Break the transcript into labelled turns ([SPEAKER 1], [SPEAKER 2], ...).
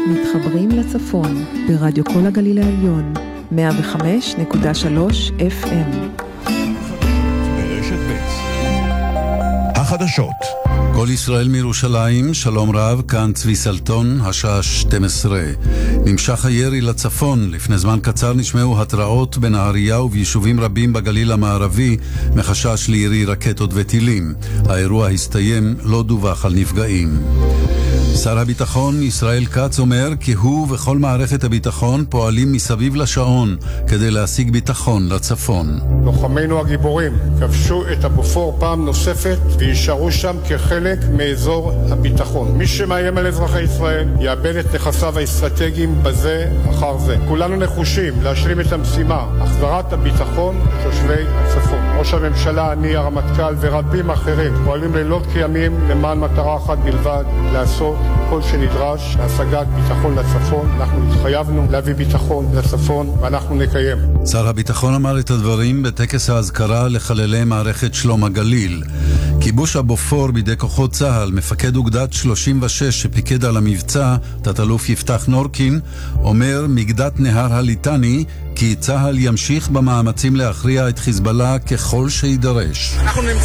[SPEAKER 1] מתחברים לצפון ברדיו כל הגליל העליון 105.3 FM.
[SPEAKER 2] ברשת ב' החדשות.
[SPEAKER 3] כל ישראל מירושלים, שלום רב, כאן צבי סלטון, השעה 12. נמשך הירי לצפון, לפני זמן קצר נשמעו התראות בנהריה וביישובים רבים בגליל המערבי מחשש לירי רקטות וטילים. האירוע הסתיים, לא דווח על נפגעים. שר הביטחון ישראל כץ אומר כי הוא וכל מערכת הביטחון פועלים מסביב לשעון כדי להשיג ביטחון לצפון.
[SPEAKER 4] לוחמינו הגיבורים כבשו את הבופור פעם נוספת וישארו שם כחלק מאזור הביטחון. מי שמאיים על אזרחי ישראל יאבד את נכסיו האסטרטגיים בזה אחר זה. כולנו נחושים להשלים את המשימה, החזרת הביטחון לתושבי הצפון. ראש הממשלה, אני, הרמטכ"ל ורבים אחרים פועלים לילות כימים למען מטרה אחת בלבד, לעשות כל שנדרש להשגת ביטחון לצפון. אנחנו התחייבנו להביא ביטחון לצפון ואנחנו נקיים.
[SPEAKER 3] שר הביטחון אמר את הדברים בטקס ההזכרה לחללי מערכת שלום הגליל. כיבוש הבופור בידי כוחות צה"ל, מפקד אוגדת 36 שפיקד על המבצע, תת-אלוף יפתח נורקין, אומר מגדת נהר הליטני כי צה"ל ימשיך במאמצים להכריע את חיזבאללה ככל שידרש.
[SPEAKER 5] אנחנו נמצאים